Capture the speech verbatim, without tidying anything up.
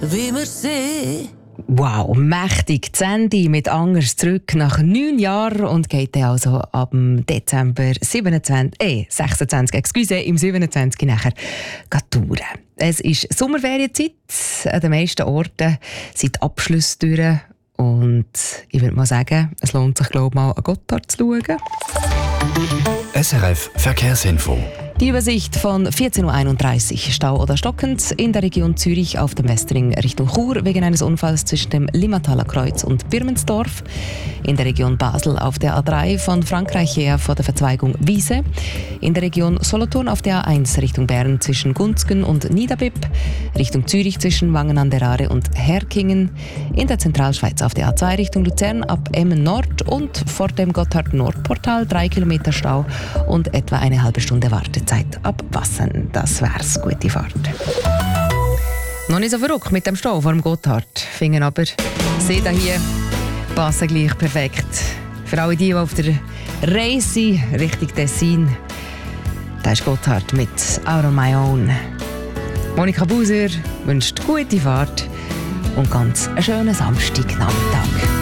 wie wir sind. Wow, mächtig. Die Sandy mit Angers zurück nach neun Jahren und geht dann also ab dem Dezember siebenundzwanzig, äh, sechsundzwanzig, excuse, im siebenundzwanzig nachher touren. Es ist Sommerferienzeit. An den meisten Orten sind die Abschlüsse durch. Und ich würde mal sagen, es lohnt sich, glaube ich, mal an Gotthard zu schauen. S R F Verkehrsinfo. Die Übersicht von vierzehn Uhr einunddreißig. Stau oder stockend in der Region Zürich auf dem Westring Richtung Chur wegen eines Unfalls zwischen dem Limmataler Kreuz und Birmensdorf. In der Region Basel auf der A drei von Frankreich her vor der Verzweigung Wiese. In der Region Solothurn auf der A eins Richtung Bern zwischen Gunzgen und Niederbipp. Richtung Zürich zwischen Wangen an der Aare und Herkingen. In der Zentralschweiz auf der A zwei Richtung Luzern ab Emmen Nord und vor dem Gotthard-Nord-Portal drei Kilometer Stau und etwa eine halbe Stunde Wartezeit ab Wassen. Das wär's. Gute Fahrt. Noch nicht so verrückt mit dem Stau vor dem Gotthard. Finden aber Sie hier passen gleich perfekt. Für alle die, die auf der Reise sind, Richtung Tessin. Da ist Gotthard mit Out on My Own. Monika Buser wünscht gute Fahrt und ganz einen schönen Samstagnachmittag.